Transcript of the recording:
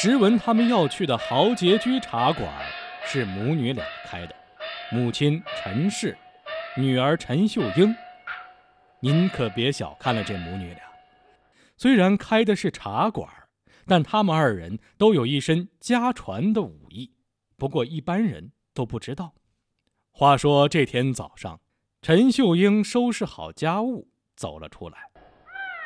实闻他们要去的豪杰居茶馆是母女俩开的，母亲陈氏，女儿陈秀英。您可别小看了这母女俩，虽然开的是茶馆，但他们二人都有一身家传的武艺，不过一般人都不知道。话说这天早上，陈秀英收拾好家务走了出来，